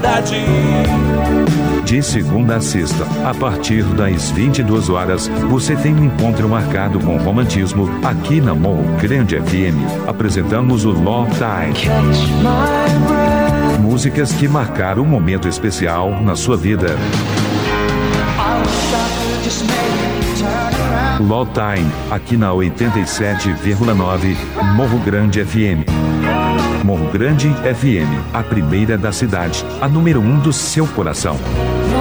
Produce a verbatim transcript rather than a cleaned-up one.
De segunda a sexta, a partir das vinte e duas horas, você tem um encontro marcado com romantismo aqui na Morro Grande F M. Apresentamos o Love Time. Músicas que marcaram um momento especial na sua vida. Love Time, aqui na oitenta e sete vírgula nove, Morro Grande F M. Morro Grande F M, a primeira da cidade, a número um do seu coração.